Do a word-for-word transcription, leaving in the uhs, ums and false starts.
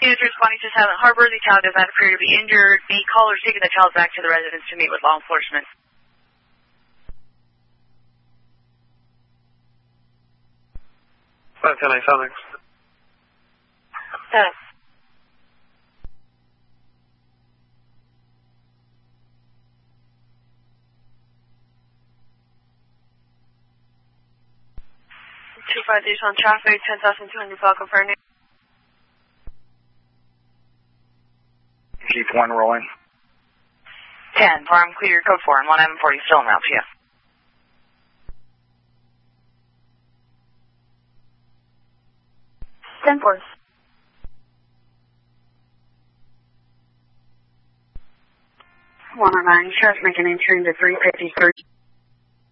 Units responding to Silent Harbor. The child does not appear to be injured. The caller is taking the child back to the residence to meet with law enforcement. five ten Isonics. Yes. two five days on traffic, ten thousand two hundred Falcon for name. Keep one rolling. ten, farm clear, code four, and one M forty still en route to you. ten four. one oh nine, just making entry into three fifty-three.